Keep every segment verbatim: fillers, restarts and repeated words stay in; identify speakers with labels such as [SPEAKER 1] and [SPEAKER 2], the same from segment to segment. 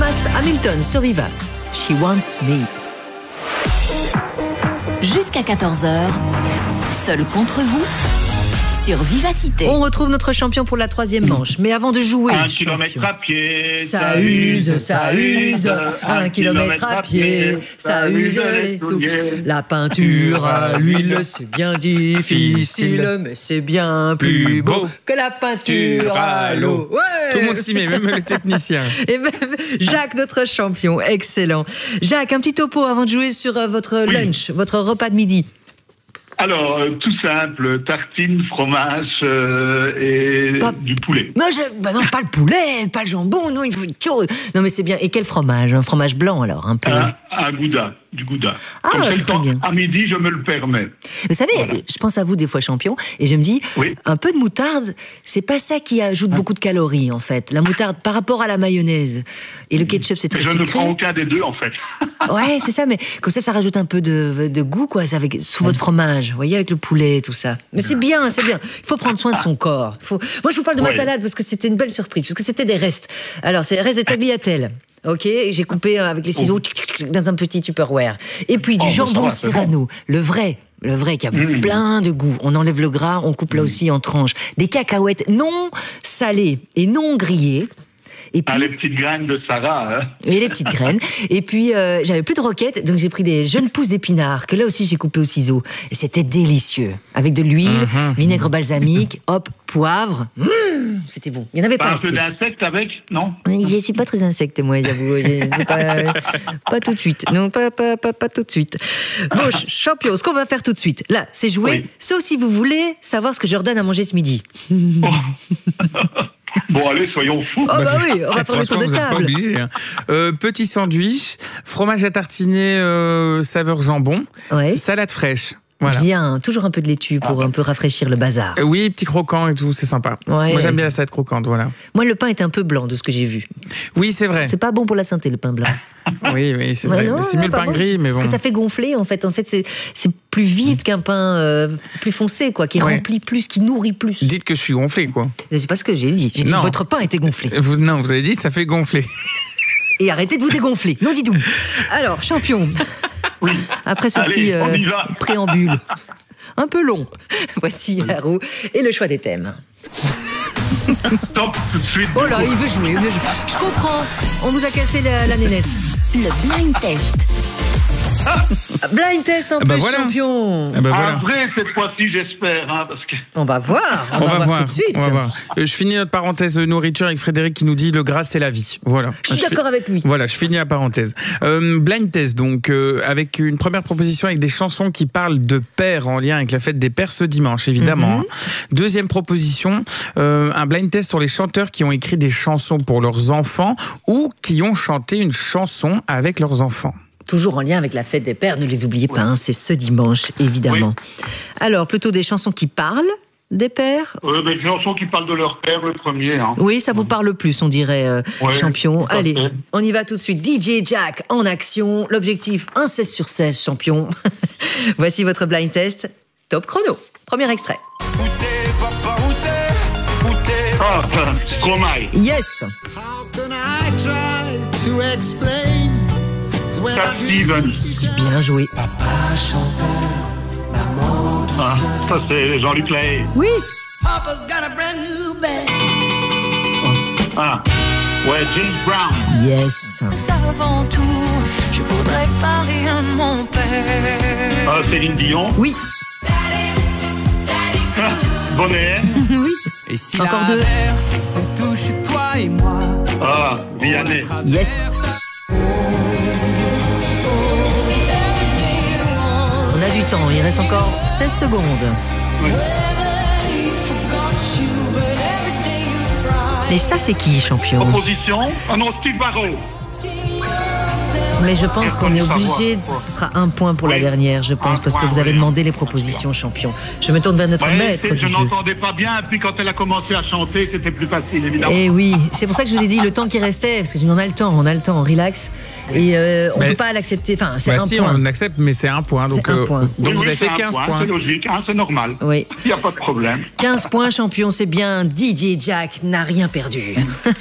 [SPEAKER 1] Thomas Hamilton sur Viva. She Wants Me.
[SPEAKER 2] Jusqu'à quatorze heures, seul contre vous, sur Vivacité.
[SPEAKER 1] On retrouve notre champion pour la troisième manche. Mais avant de jouer,
[SPEAKER 3] Un
[SPEAKER 1] champion,
[SPEAKER 3] kilomètre à pied,
[SPEAKER 1] ça use, ça use. Un kilomètre à pied, ça use les sous. La peinture à l'huile, c'est bien difficile, mais c'est bien plus beau que la peinture à l'eau. Ouais.
[SPEAKER 4] Tout le monde s'y met, même les techniciens.
[SPEAKER 1] Et même Jacques, notre champion, excellent. Jacques, un petit topo avant de jouer sur euh, votre
[SPEAKER 3] Oui.
[SPEAKER 1] lunch, votre repas de midi.
[SPEAKER 3] Alors, euh, tout simple, tartine, fromage euh, et
[SPEAKER 1] Pas-
[SPEAKER 3] du poulet.
[SPEAKER 1] Mais je, bah non, pas le poulet, pas le jambon, non, il faut une chose. Non, mais c'est bien. Et quel fromage? Un fromage blanc, alors, un peu.
[SPEAKER 3] Un, un gouda, du gouda.
[SPEAKER 1] Ah,
[SPEAKER 3] Comme c'est le
[SPEAKER 1] très
[SPEAKER 3] temps,
[SPEAKER 1] bien.
[SPEAKER 3] à midi, je me le permets.
[SPEAKER 1] Vous savez, je pense à vous des fois, champion, et je me dis,
[SPEAKER 3] Oui.
[SPEAKER 1] un peu de moutarde, c'est pas ça qui ajoute beaucoup de calories, en fait. La moutarde, par rapport à la mayonnaise. Et le ketchup, c'est très
[SPEAKER 3] Je ne
[SPEAKER 1] sucré.
[SPEAKER 3] prends aucun des deux, en fait.
[SPEAKER 1] Ouais, c'est ça, mais comme ça, ça rajoute un peu de, de goût, quoi, c'est avec, sous votre fromage, vous voyez, avec le poulet, tout ça. Mais c'est bien, c'est bien. Il faut prendre soin de son corps. Faut... Moi, je vous parle de ma
[SPEAKER 3] Ouais.
[SPEAKER 1] salade parce que c'était une belle surprise, parce que c'était des restes. Alors, c'est des restes de tagliatelle. Ok, j'ai coupé euh, avec les ciseaux tchic, tchic, tchic, dans un petit Tupperware. Et puis du
[SPEAKER 3] Oh, bah, ça
[SPEAKER 1] jambon
[SPEAKER 3] va, c'est
[SPEAKER 1] serrano, le vrai. Le vrai qui a
[SPEAKER 3] Mmh.
[SPEAKER 1] plein de goût. On enlève le gras, on coupe là aussi en tranches. Des cacahuètes non salées et non grillées. Et puis,
[SPEAKER 3] Ah, les petites graines de Sarah. Hein.
[SPEAKER 1] et les petites graines. Et puis, euh, j'avais plus de roquettes, donc j'ai pris des jeunes pousses d'épinards, que là aussi j'ai coupé au ciseau. Et c'était délicieux. Avec de l'huile,
[SPEAKER 4] Mhm.
[SPEAKER 1] vinaigre balsamique, hop, poivre. Mmh, c'était bon. Il n'y en avait pas,
[SPEAKER 3] Pas un
[SPEAKER 1] assez.
[SPEAKER 3] peu d'insectes avec, non?
[SPEAKER 1] Je suis pas très insecte, moi, j'avoue. C'est Pas, pas tout de suite. Non, pas, pas, pas, pas tout de suite. Bon, ch- champion, ce qu'on va faire tout de suite, là, c'est jouer,
[SPEAKER 3] Oui.
[SPEAKER 1] sauf si vous voulez savoir ce que je redonne à manger ce midi.
[SPEAKER 3] Bon, allez, soyons fous.
[SPEAKER 1] Oh, bah oui, on va faire le tour
[SPEAKER 4] Franchement,
[SPEAKER 1] de
[SPEAKER 4] vous n'êtes pas
[SPEAKER 1] table.
[SPEAKER 4] obligé. Hein. Euh, petit sandwich, fromage à tartiner euh, saveur jambon,
[SPEAKER 1] Ouais.
[SPEAKER 4] salade fraîche. Voilà.
[SPEAKER 1] Bien, toujours un peu de laitue pour un peu rafraîchir le bazar.
[SPEAKER 4] Euh, Oui, petit croquant et tout, c'est sympa.
[SPEAKER 1] Ouais.
[SPEAKER 4] Moi, j'aime bien la salade croquante, voilà.
[SPEAKER 1] Moi, le pain est un peu blanc de ce que j'ai vu.
[SPEAKER 4] Oui, c'est vrai.
[SPEAKER 1] C'est pas bon pour la santé, le pain blanc.
[SPEAKER 4] Oui, oui, c'est
[SPEAKER 1] Ouais,
[SPEAKER 4] vrai.
[SPEAKER 1] non,
[SPEAKER 4] Mais c'est
[SPEAKER 1] non,
[SPEAKER 4] mieux le
[SPEAKER 1] pas
[SPEAKER 4] pain
[SPEAKER 1] bon.
[SPEAKER 4] gris, mais bon.
[SPEAKER 1] Parce que ça fait gonfler, en fait. En fait, c'est, c'est plus vide qu'un pain euh, plus foncé, quoi, qui
[SPEAKER 4] Ouais.
[SPEAKER 1] remplit plus, qui nourrit plus.
[SPEAKER 4] Dites que je suis gonflé, quoi.
[SPEAKER 1] C'est pas ce que j'ai dit. J'ai dit
[SPEAKER 4] Non.
[SPEAKER 1] que votre pain était gonflé.
[SPEAKER 4] Vous, non, vous avez dit ça fait gonfler.
[SPEAKER 1] Et arrêtez de vous dégonfler. Non, dis-donc. Alors, champion,
[SPEAKER 3] Oui.
[SPEAKER 1] après ce
[SPEAKER 3] Allez,
[SPEAKER 1] petit
[SPEAKER 3] on
[SPEAKER 1] euh,
[SPEAKER 3] y va.
[SPEAKER 1] préambule, un peu long, voici la roue et le choix des thèmes.
[SPEAKER 3] Top, tout de suite.
[SPEAKER 1] Oh là, il veut jouer, il veut jouer. Je comprends. On vous a cassé la, la nénette.
[SPEAKER 2] Le blind test.
[SPEAKER 1] Blind test en
[SPEAKER 4] Ah bah
[SPEAKER 1] plus,
[SPEAKER 4] voilà.
[SPEAKER 1] champion.
[SPEAKER 4] Ah bah
[SPEAKER 3] Ah,
[SPEAKER 4] voilà.
[SPEAKER 3] vrai, cette fois-ci, j'espère, hein, parce que...
[SPEAKER 1] On va voir. On,
[SPEAKER 4] On va voir,
[SPEAKER 1] tout de suite.
[SPEAKER 4] on va voir. Euh, Je finis notre parenthèse de nourriture avec Frédéric qui nous dit le gras c'est la vie. Voilà.
[SPEAKER 1] Je suis
[SPEAKER 4] fais-
[SPEAKER 1] d'accord avec lui.
[SPEAKER 4] Voilà, je finis la parenthèse. Euh, blind test donc euh, avec une première proposition avec des chansons qui parlent de pères en lien avec la fête des pères ce dimanche évidemment.
[SPEAKER 1] Mhm.
[SPEAKER 4] hein. Deuxième proposition, euh, un blind test sur les chanteurs qui ont écrit des chansons pour leurs enfants ou qui ont chanté une chanson avec leurs enfants.
[SPEAKER 1] Toujours en lien avec la fête des pères, ne les oubliez pas, hein, c'est ce dimanche, évidemment. Alors, plutôt des chansons qui parlent des pères.
[SPEAKER 3] Euh, des chansons qui parlent de leur père, le premier. Hein.
[SPEAKER 1] Oui, ça vous parle plus, on dirait, euh,
[SPEAKER 3] Ouais,
[SPEAKER 1] champion.
[SPEAKER 3] tout à
[SPEAKER 1] Allez,
[SPEAKER 3] fait.
[SPEAKER 1] on y va tout de suite. D J Jack en action. L'objectif, un seize sur seize, champion. Voici votre blind test. Top chrono. Premier extrait.
[SPEAKER 3] Ah, Stromae.
[SPEAKER 1] Yes.
[SPEAKER 5] How can I try to explain when
[SPEAKER 3] Cat
[SPEAKER 5] I do
[SPEAKER 3] Stevens.
[SPEAKER 1] Bien joué.
[SPEAKER 5] Papa chanteur, maman douce.
[SPEAKER 3] Ah, ça, c'est Jean-Luc Lahaye.
[SPEAKER 1] Oui.
[SPEAKER 3] Ah, ouais, James Brown.
[SPEAKER 1] Yes.
[SPEAKER 6] Avant tout, je voudrais parler à mon père.
[SPEAKER 3] Ah, Céline Dion.
[SPEAKER 1] Oui.
[SPEAKER 3] Ah, Bonnet.
[SPEAKER 1] Oui.
[SPEAKER 7] Et si
[SPEAKER 1] Encore
[SPEAKER 7] la
[SPEAKER 1] deux.
[SPEAKER 7] verse me touche toi et moi.
[SPEAKER 3] Ah, Vianney.
[SPEAKER 1] Yes. On a du temps, il reste encore seize secondes. Et ça, c'est qui, champion?
[SPEAKER 3] Opposition. Ah non, Steve Barrow.
[SPEAKER 1] Mais je pense qu'on est obligé, de, ce sera un point pour oui. la dernière, je pense, un parce point, que vous avez oui. demandé les propositions, champion. Je me tourne vers notre ouais, maître du
[SPEAKER 3] je
[SPEAKER 1] jeu.
[SPEAKER 3] Je n'entendais pas bien, puis quand elle a commencé à chanter, c'était plus facile, évidemment.
[SPEAKER 1] Et oui, c'est pour ça que je vous ai dit le temps qui restait, parce que je dis on a le temps, on a le temps, on relax. Et euh, on ne peut pas l'accepter, enfin c'est bah un
[SPEAKER 4] si,
[SPEAKER 1] point.
[SPEAKER 4] On accepte, mais c'est un point. Donc,
[SPEAKER 1] un point.
[SPEAKER 4] Euh, donc
[SPEAKER 3] oui,
[SPEAKER 4] vous
[SPEAKER 3] oui,
[SPEAKER 4] avez fait quinze
[SPEAKER 3] point,
[SPEAKER 4] points.
[SPEAKER 3] C'est logique, hein, c'est normal.
[SPEAKER 1] Oui.
[SPEAKER 3] Il n'y a pas de problème.
[SPEAKER 1] quinze points, champion, c'est bien. Didier Jack n'a rien perdu.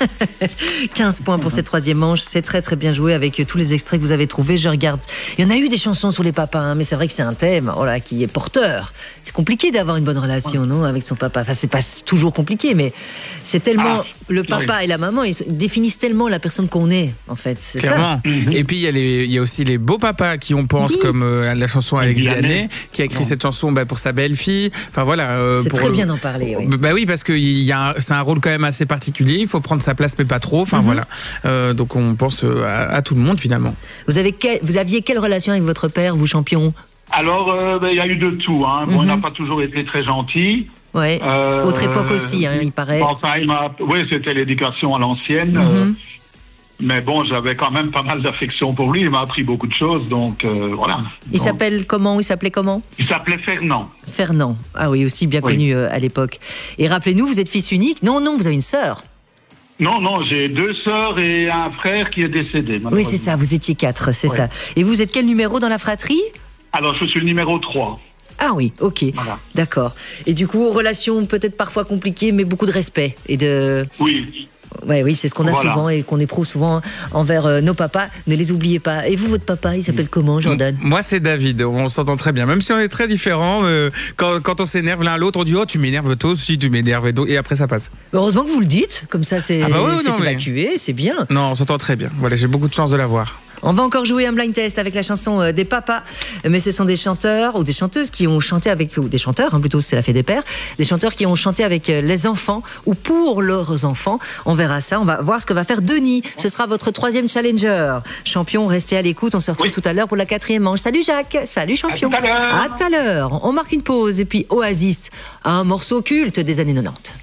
[SPEAKER 1] quinze points pour cette troisième manche, c'est très très bien joué avec tous les extraits que vous avez trouvés. Je regarde, il y en a eu des chansons sur les papas, hein, mais c'est vrai que c'est un thème oh là, qui est porteur. C'est compliqué d'avoir une bonne relation, non, avec son papa. Enfin, c'est pas toujours compliqué, mais c'est tellement ah, le papa oui. et la maman, ils définissent tellement la personne qu'on est, en fait. C'est
[SPEAKER 4] clairement.
[SPEAKER 1] Ça.
[SPEAKER 4] Mm-hmm. Et puis il y a les il y a aussi les beaux papas qui on pense oui. comme euh, la chanson avec Vianney qui a écrit non. cette chanson bah, pour sa belle-fille. Enfin voilà. Euh,
[SPEAKER 1] c'est
[SPEAKER 4] pour
[SPEAKER 1] très
[SPEAKER 4] le...
[SPEAKER 1] bien d'en parler. Oui.
[SPEAKER 4] Bah oui parce que il y a un... c'est un rôle quand même assez particulier. Il faut prendre sa place mais pas trop. Enfin mm-hmm. voilà. Euh, donc on pense à, à tout le monde finalement.
[SPEAKER 1] Vous avez quel... vous aviez quelle relation avec votre père, vous champion?
[SPEAKER 3] Alors il euh, bah, y a eu de tout. Hein. Bon, mm-hmm. on n'a pas toujours été très gentils.
[SPEAKER 1] Ouais. Euh, Autre époque aussi, hein, il paraît.
[SPEAKER 3] Enfin, il m'a... oui, c'était l'éducation à l'ancienne. Mm-hmm. Euh... Mais bon, j'avais quand même pas mal d'affection pour lui. Il m'a appris beaucoup de choses, donc euh, voilà.
[SPEAKER 1] Il
[SPEAKER 3] donc,
[SPEAKER 1] s'appelle comment? Il s'appelait comment?
[SPEAKER 3] Il s'appelait Fernand.
[SPEAKER 1] Fernand. Ah oui, aussi bien oui. connu euh, à l'époque. Et rappelez-nous, vous êtes fils unique? Non, non, vous avez une sœur.
[SPEAKER 3] Non, non, j'ai deux sœurs et un frère qui est décédé.
[SPEAKER 1] Oui, c'est ça. Vous étiez quatre, c'est oui. ça. Et vous êtes quel numéro dans la fratrie?
[SPEAKER 3] Alors, je suis le numéro trois.
[SPEAKER 1] Ah oui, ok, voilà. D'accord. Et du coup, relation peut-être parfois compliquée, mais beaucoup de respect et de...
[SPEAKER 3] Oui.
[SPEAKER 1] Ouais, oui, c'est ce qu'on a
[SPEAKER 3] voilà.
[SPEAKER 1] souvent et qu'on éprouve souvent envers euh, nos papas. Ne les oubliez pas. Et vous, votre papa, il s'appelle comment, Jordan?
[SPEAKER 4] Moi, c'est David. On s'entend très bien. Même si on est très différents, euh, quand, quand on s'énerve l'un l'autre, on dit « Oh, tu m'énerves toi aussi, tu m'énerves. » Et après, ça passe.
[SPEAKER 1] Heureusement que vous le dites. Comme ça, c'est ah bah ouais, évacué. Mais... C'est bien.
[SPEAKER 4] Non, on s'entend très bien. Voilà, j'ai beaucoup de chance de l'avoir.
[SPEAKER 1] On va encore jouer un blind test avec la chanson des papas, mais ce sont des chanteurs ou des chanteuses qui ont chanté avec, ou des chanteurs, hein, plutôt c'est la fête des pères, des chanteurs qui ont chanté avec les enfants ou pour leurs enfants. On verra ça, on va voir ce que va faire Denis. Ce sera votre troisième challenger. Champion, restez à l'écoute, on se retrouve oui. tout à l'heure pour la quatrième manche. Salut Jacques, salut champion.
[SPEAKER 3] À tout à l'heure.
[SPEAKER 1] À tout à l'heure. On marque une pause et puis Oasis, un morceau culte des années quatre-vingt-dix.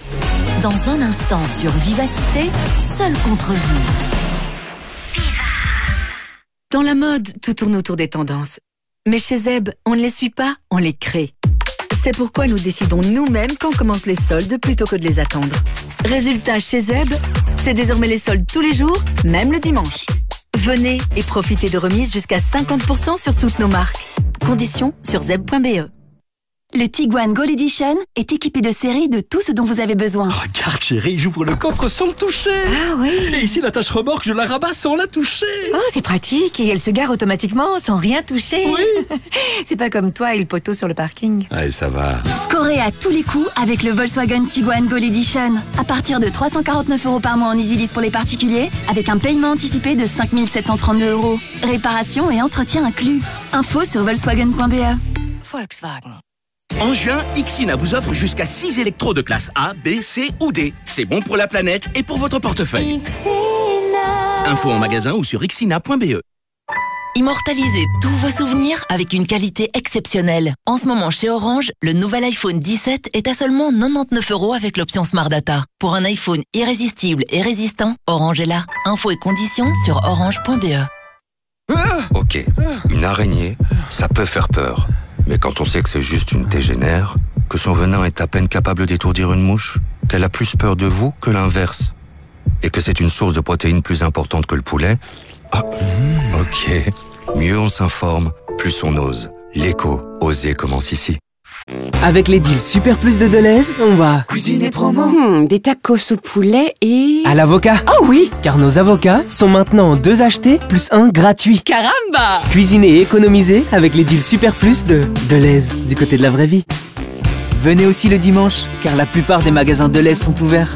[SPEAKER 2] Dans un instant sur Vivacité, seul contre vous.
[SPEAKER 8] Dans la mode, tout tourne autour des tendances. Mais chez Zeb, on ne les suit pas, on les crée. C'est pourquoi nous décidons nous-mêmes quand commencent les soldes plutôt que de les attendre. Résultat, chez Zeb, c'est désormais les soldes tous les jours, même le dimanche. Venez et profitez de remises jusqu'à cinquante pour cent sur toutes nos marques. Conditions sur zeb point b e.
[SPEAKER 2] Le Tiguan Gold Edition est équipé de série de tout ce dont vous avez besoin.
[SPEAKER 9] Regarde chérie, j'ouvre le coffre sans le toucher.
[SPEAKER 8] Ah oui.
[SPEAKER 9] Et ici la tâche remorque, je la rabats sans la toucher.
[SPEAKER 8] Oh, c'est pratique et elle se gare automatiquement sans rien toucher.
[SPEAKER 9] Oui.
[SPEAKER 8] C'est pas comme toi et le poteau sur le parking.
[SPEAKER 9] Allez, ça va.
[SPEAKER 2] Scorez à tous les coups avec le Volkswagen Tiguan Gold Edition. À partir de trois cent quarante-neuf euros par mois en EasyLease pour les particuliers, avec un paiement anticipé de cinq mille sept cent trente-deux euros. Réparation et entretien inclus. Info sur volkswagen point b e.
[SPEAKER 8] Volkswagen.
[SPEAKER 10] En juin, Ixina vous offre jusqu'à six électros de classe A, B, C ou D. C'est bon pour la planète et pour votre portefeuille. Ixina. Info en magasin ou sur ixina point b e.
[SPEAKER 11] Immortalisez tous vos souvenirs avec une qualité exceptionnelle. En ce moment, chez Orange, le nouvel iPhone dix-sept est à seulement quatre-vingt-dix-neuf euros avec l'option Smart Data. Pour un iPhone irrésistible et résistant, Orange est là. Infos et conditions sur orange point b e.
[SPEAKER 12] Ok, une araignée, ça peut faire peur. Mais quand on sait que c'est juste une tégénère, que son venin est à peine capable d'étourdir une mouche, qu'elle a plus peur de vous que l'inverse, et que c'est une source de protéines plus importante que le poulet, ah, ok, mieux on s'informe, plus on ose. L'écho, oser commence ici.
[SPEAKER 13] Avec les deals Super Plus de Deleuze, on va
[SPEAKER 8] cuisiner promo.
[SPEAKER 14] Hmm, des tacos au poulet et...
[SPEAKER 13] à l'avocat.
[SPEAKER 14] Oh oui.
[SPEAKER 13] Car nos avocats sont maintenant deux achetés plus un gratuit.
[SPEAKER 14] Caramba.
[SPEAKER 13] Cuisiner et économiser avec les deals Super Plus de Deleuze, du côté de la vraie vie. Venez aussi le dimanche, car la plupart des magasins Deleuze sont ouverts.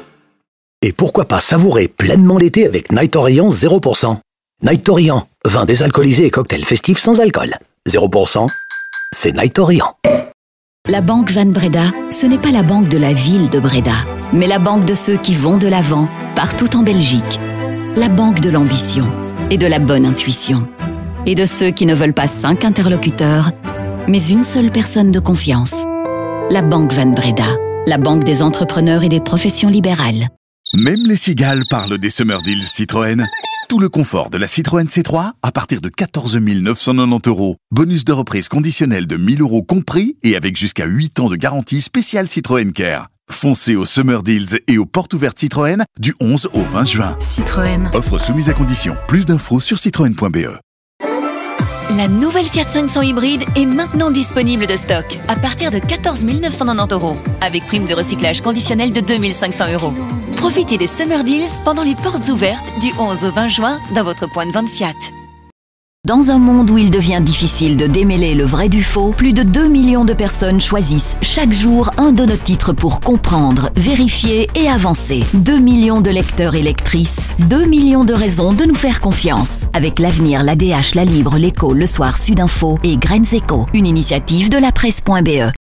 [SPEAKER 15] Et pourquoi pas savourer pleinement l'été avec Night Orient zéro pour cent. Night Orient, vin désalcoolisé et cocktail festif sans alcool. zéro pour cent, c'est Night Orient.
[SPEAKER 2] La Banque Van Breda, ce n'est pas la banque de la ville de Breda, mais la banque de ceux qui vont de l'avant, partout en Belgique. La banque de l'ambition et de la bonne intuition. Et de ceux qui ne veulent pas cinq interlocuteurs, mais une seule personne de confiance. La Banque Van Breda, la banque des entrepreneurs et des professions libérales.
[SPEAKER 16] Même les cigales parlent des Summer Deals Citroën. Tout le confort de la Citroën C trois à partir de quatorze mille neuf cent quatre-vingt-dix euros. Bonus de reprise conditionnel de mille euros compris et avec jusqu'à huit ans de garantie spéciale Citroën Care. Foncez aux Summer Deals et aux portes ouvertes Citroën du onze au vingt juin.
[SPEAKER 8] Citroën.
[SPEAKER 16] Offre soumise à condition. Plus d'infos sur citroën point b e.
[SPEAKER 17] La nouvelle Fiat cinq cents hybride est maintenant disponible de stock à partir de quatorze mille neuf cent quatre-vingt-dix euros avec prime de recyclage conditionnelle de deux mille cinq cents euros. Profitez des Summer Deals pendant les portes ouvertes du onze au vingt juin dans votre point de vente Fiat.
[SPEAKER 2] Dans un monde où il devient difficile de démêler le vrai du faux, plus de deux millions de personnes choisissent chaque jour un de nos titres pour comprendre, vérifier et avancer. deux millions de lecteurs et lectrices, deux millions de raisons de nous faire confiance. Avec l'Avenir, l'A D H, La Libre, l'Écho, Le Soir, Sud Info et Graines Éco, une initiative de la presse point b e.